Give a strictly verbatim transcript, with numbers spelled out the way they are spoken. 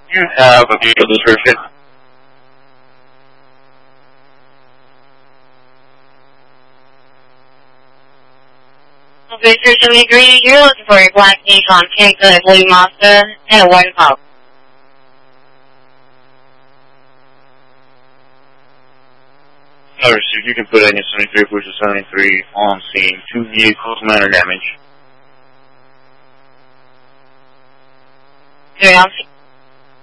You have a vehicle description. Officer Jimmy Green, you're looking for a black Nissan Kicks, a blue Mazda, and a white Impala. Alright, so you can put in your seventy-three, push to seventy-three on scene. Two vehicles, minor damage. Three on scene.